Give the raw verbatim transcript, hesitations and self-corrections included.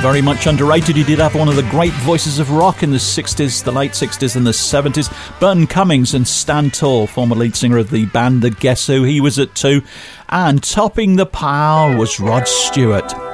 Very much underrated. He did have one of the great voices of rock in the sixties, the late sixties and the seventies. Burton Cummings and Stan Tall, former lead singer of the band The Guess Who, he was at two. And topping the pile was Rod Stewart.